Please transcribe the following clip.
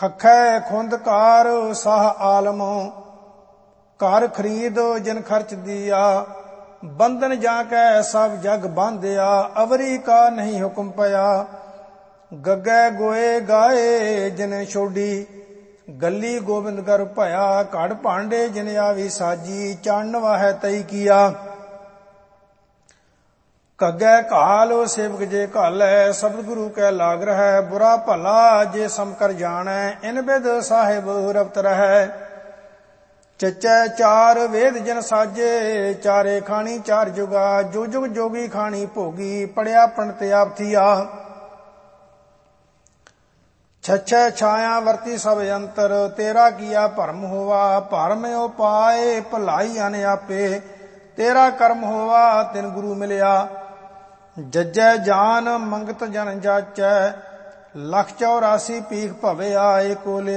ਖਖੈ ਖੁੰਦਕਾਰ ਸਾਹ ਆਲਮ, ਘਰ ਖਰੀਦ ਜਿਨ ਖਰਚ ਦੀਆ। ਬੰਧਨ ਜਾ ਕੈ ਸਭ ਜਗ ਬਾਂਧਿਆ, ਅਵਰੀ ਕਾ ਨਹੀਂ ਹੁਕਮ ਪਿਆ। ਗੱਗੇ ਗੋਏ ਗਾਏ ਜਿਨ ਛੋਡੀ, ਗੱਲੀ ਗੋਬਿੰਦ ਗਰ ਭਇਆ। ਘੜ ਭਾਂਡੇ ਜਿਨ ਆਵੀ ਸਾਜੀ, ਚੰਨ ਵਾਹੈ ਤਈ ਕੀਆ। ਕੱਗੈ ਘਾਲ ਸੇਵਕ ਜੇ ਘਾਲੈ, ਸ਼ਬਦ ਗੁਰੂ ਕੈ ਲਾਗ ਰਹੈ। ਬੁਰਾ ਭਲਾ ਜੇ ਸਮ ਕਰ ਜਾਣੈ, ਇਨ ਬਿਦ ਸਾਹਿਬ ਰਵਤ ਰਹੈ। ਚੱਚੈ ਚਾਰ ਵੇਦ ਜਿਨ ਸਾਜੇ, ਚਾਰੇ ਖਾਣੀ ਚਾਰ ਜੁਗਾ। ਜੋ ਜੁਗ ਜੋਗੀ ਖਾਣੀ ਭੋਗੀ, ਪੜਿਆ ਪੰਡਤ ਆਪ ਥੀਆ। ਛਛੈ ਛਾਇਆ ਵਰਤੀ ਸਭ ਅੰਤਰ, ਤੇਰਾ ਕੀਆ ਭਰਮ ਹੋਵਾ। ਭਰਮ ਉਪਾਏ ਭਲਾਈ ਅਨ ਆਪੇ, ਤੇਰਾ ਕਰਮ ਹੋਵਾ ਤਿਨ ਗੁਰੂ ਮਿਲਿਆ। ਜੱਜੈ ਜਾਨ ਮੰਗਤ ਜਨ ਜਾਚੈ, 184 ਪੀਖ ਭਵਿਆ। ਏਕੋ